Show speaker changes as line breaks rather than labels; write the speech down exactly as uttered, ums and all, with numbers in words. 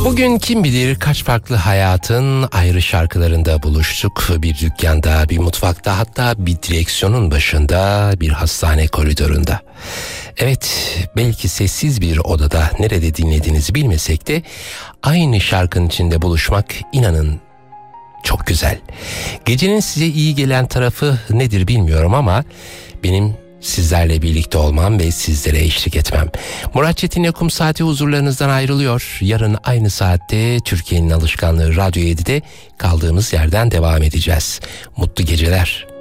Bugün kim bilir kaç farklı hayatın ayrı şarkılarında buluştuk. Bir dükkanda, bir mutfakta, hatta bir direksiyonun başında, bir hastane koridorunda. Evet, belki sessiz bir odada nerede dinlediğinizi bilmesek de aynı şarkının içinde buluşmak, inanın, çok güzel. Gecenin size iyi gelen tarafı nedir bilmiyorum ama benim sizlerle birlikte olmam ve sizlere eşlik etmem. Murat Çetin'le Kum Saati huzurlarınızdan ayrılıyor. Yarın aynı saatte Türkiye'nin alışkanlığı Radyo yedi'de kaldığımız yerden devam edeceğiz. Mutlu geceler.